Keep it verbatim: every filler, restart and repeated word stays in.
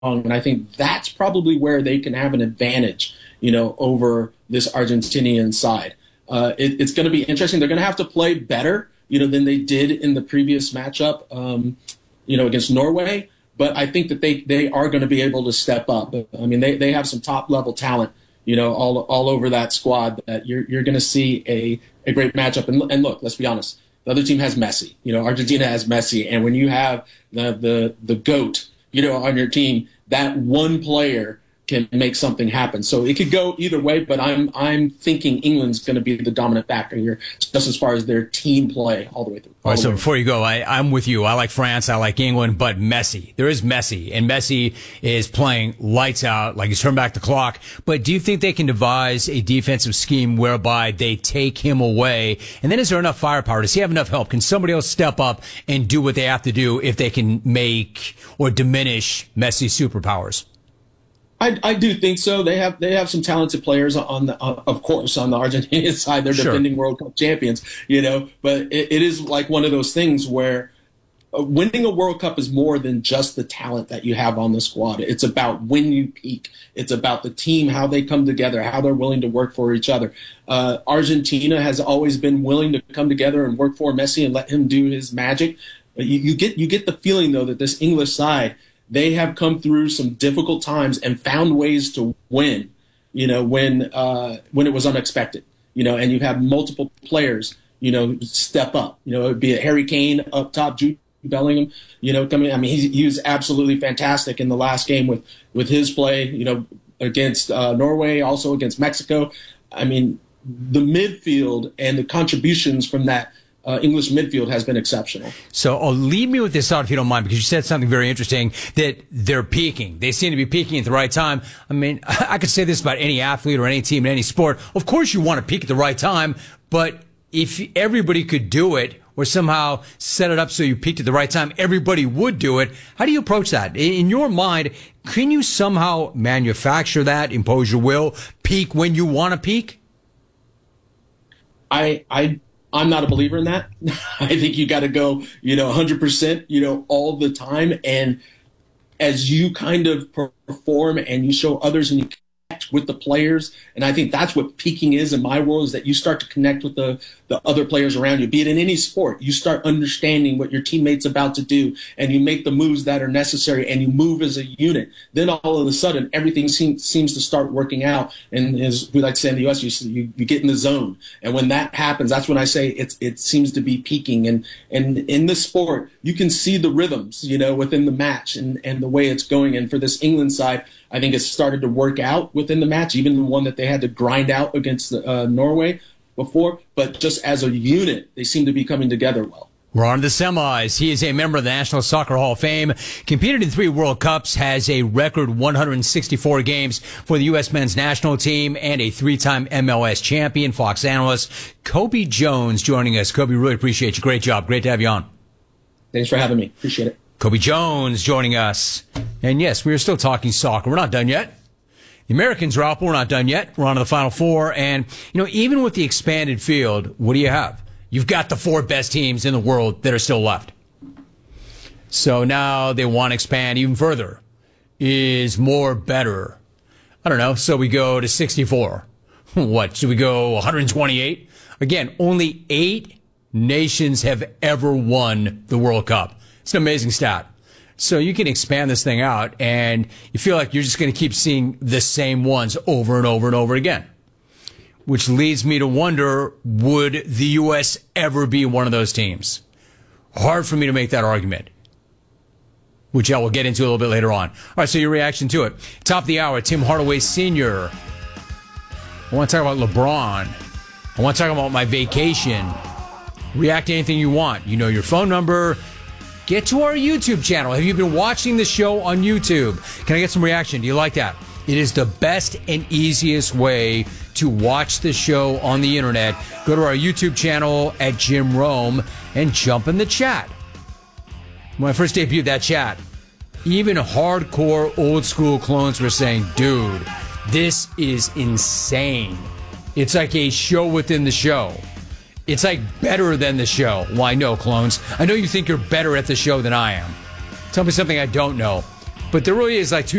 And I think that's probably where they can have an advantage, you know, over this Argentinian side. Uh, it, it's going to be interesting. They're going to have to play better, you know, than they did in the previous matchup, um, you know, against Norway. But I think that they, they are going to be able to step up. I mean, they, they have some top level talent, you know, all all over that squad that you're you're going to see a, a great matchup. And, and look, let's be honest, the other team has Messi. You know, Argentina has Messi, and when you have the the the GOAT, you know, on your team, that one player can make something happen. So it could go either way, but I'm I'm thinking England's going to be the dominant factor here, just as far as their team play all the way through. All right, so before you go, I, I'm with you. I like France, I like England, but Messi. There is Messi, and Messi is playing lights out, like he's turned back the clock. But do you think they can devise a defensive scheme whereby they take him away? And then is there enough firepower? Does he have enough help? Can somebody else step up and do what they have to do if they can make or diminish Messi's superpowers? I, I do think so. They have they have some talented players on the uh, of course on the Argentinian side. They're Sure. defending World Cup champions, you know. But it, it is like one of those things where uh, winning a World Cup is more than just the talent that you have on the squad. It's about when you peak. It's about the team, how they come together, how they're willing to work for each other. Uh, Argentina has always been willing to come together and work for Messi and let him do his magic. You, you get you get the feeling though that this English side, they have come through some difficult times and found ways to win, you know, when uh, when it was unexpected, you know, and you have multiple players, you know, step up, you know, it would be a Harry Kane up top, Jude Bellingham, you know, coming. I mean, he, he was absolutely fantastic in the last game with, with his play, you know, against uh, Norway, also against Mexico. I mean, the midfield and the contributions from that Uh, English midfield has been exceptional. So oh, leave me with this thought, if you don't mind, because you said something very interesting, that they're peaking. They seem to be peaking at the right time. I mean, I could say this about any athlete or any team in any sport. Of course you want to peak at the right time, but if everybody could do it or somehow set it up so you peaked at the right time, everybody would do it. How do you approach that? In your mind, can you somehow manufacture that, impose your will, peak when you want to peak? I, I, I'm not a believer in that. I think you got to go, you know, one hundred percent, you know, all the time. And as you kind of perform and you show others and you connect with the players, and I think that's what peaking is in my world, is that you start to connect with the, the other players around you, be it in any sport. You start understanding what your teammate's about to do, and you make the moves that are necessary, and you move as a unit. Then all of a sudden, everything seems seems to start working out. And as we like to say in the U S, you, you, you get in the zone. And when that happens, that's when I say it's, it seems to be peaking. And, and in this sport, you can see the rhythms, you know, within the match and, and the way it's going. And for this England side, I think it's started to work out within the match, even the one that they had to grind out against uh, Norway before. But just as a unit, they seem to be coming together well. We're on to the semis. He is a member of the National Soccer Hall of Fame, competed in three World Cups, has a record one hundred sixty-four games for the U S men's national team, and a three-time M L S champion. Fox analyst Cobi Jones joining us. Cobi, really appreciate you. Great job. Great to have you on. Thanks for having me. Appreciate it. Cobi Jones joining us. And yes, we are still talking soccer. We're not done yet. The Americans are out, but we're not done yet. We're on to the Final Four. And, you know, even with the expanded field, what do you have? You've got the four best teams in the world that are still left. So now they want to expand even further. Is more better? I don't know. So we go to sixty-four. What? Should we go one hundred twenty-eight? Again, only eight nations have ever won the World Cup. It's an amazing stat. So you can expand this thing out, and you feel like you're just going to keep seeing the same ones over and over and over again. Which leads me to wonder, would the U S ever be one of those teams? Hard for me to make that argument, which I will get into a little bit later on. All right, so your reaction to it. Top of the hour, Tim Hardaway Senior I want to talk about LeBron. I want to talk about my vacation. React to anything you want. You know your phone number. Get to our YouTube channel. Have you been watching the show on YouTube? Can I get some reaction? Do you like that? It is the best and easiest way to watch the show on the internet. Go to our YouTube channel at Jim Rome and jump in the chat. When I first debuted that chat, even hardcore old school clones were saying, dude, this is insane. It's like a show within the show. It's like better than the show. Well, I know, clones. I know you think you're better at the show than I am. Tell me something I don't know. But there really is like two